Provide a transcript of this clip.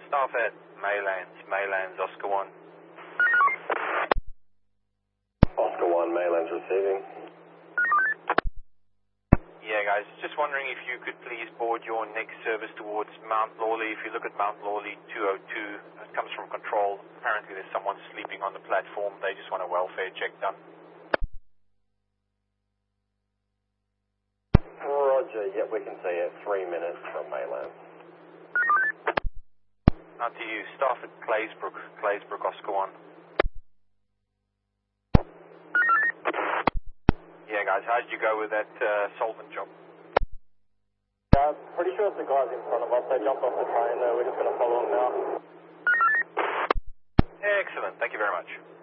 Staff at Maylands, Oscar 1. Oscar 1, Maylands receiving. Yeah, guys, just wondering if you could please board your next service towards Mount Lawley. If you look at Mount Lawley 202, it comes from control. Apparently there's someone sleeping on the platform. They just want a welfare check done. Roger, yep, we can see it. 3 minutes from Maylands. Now to you, staff at Claysbrook, Oscar 1. Yeah, guys, how did you go with that solvent job? Pretty sure it's the guys in front of us. They jumped off the train. We're just going to follow them now. Excellent. Thank you very much.